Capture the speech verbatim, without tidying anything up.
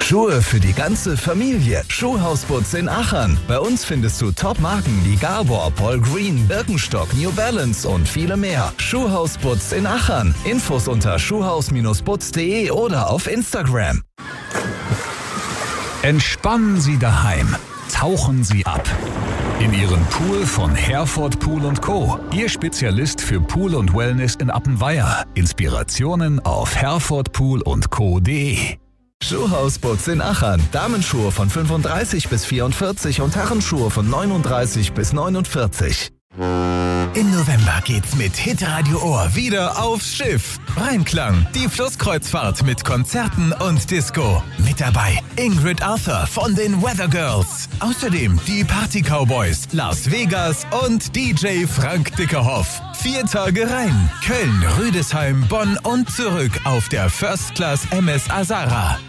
Schuhe für die ganze Familie. Schuhhaus Butz in Achern. Bei uns findest du Top-Marken wie Gabor, Paul Green, Birkenstock, New Balance und viele mehr. Schuhhaus Butz in Achern. Infos unter schuhhaus Bindestrich butz punkt de oder auf Instagram. Entspannen Sie daheim. Tauchen Sie ab. In Ihren Pool von Herford Pool und Co. Ihr Spezialist für Pool und Wellness in Appenweier. Inspirationen auf herford pool und co punkt de. Schuhhaus Butz in Achern. Damenschuhe von fünfunddreißig bis vierundvierzig und Herrenschuhe von neununddreißig bis neunundvierzig. Im November geht's mit Hitradio Ohr wieder aufs Schiff. Rheinklang, die Flusskreuzfahrt mit Konzerten und Disco. Mit dabei Ingrid Arthur von den Weather Girls. Außerdem die Party Cowboys, Las Vegas und D J Frank Dickerhoff. Vier Tage rein. Köln, Rüdesheim, Bonn und zurück auf der First Class M S Azara.